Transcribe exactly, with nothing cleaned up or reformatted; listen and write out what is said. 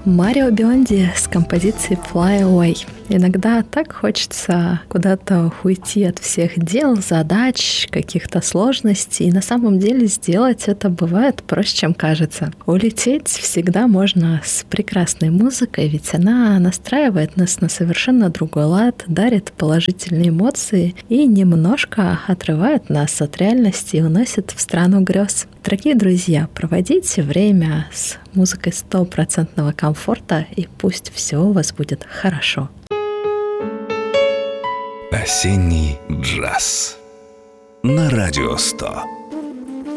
Марио Бионди с композицией Fly Away. Иногда так хочется куда-то уйти от всех дел, задач, каких-то сложностей. И на самом деле сделать это бывает проще, чем кажется. Улететь всегда можно с прекрасной музыкой, ведь она настраивает нас на совершенно другой лад, дарит положительные эмоции и немножко отрывает нас от реальности и уносит в страну грез. Дорогие друзья, проводите время с музыкой стопроцентного комфорта, и пусть все у вас будет хорошо. Осенний джаз на Радио сто.